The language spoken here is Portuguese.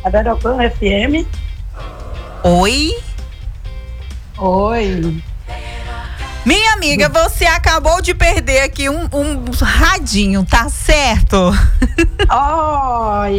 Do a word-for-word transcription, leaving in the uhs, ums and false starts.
Aderocão F M. Oi? Oi. Minha amiga, você acabou de perder aqui um, um radinho, tá certo? Oh,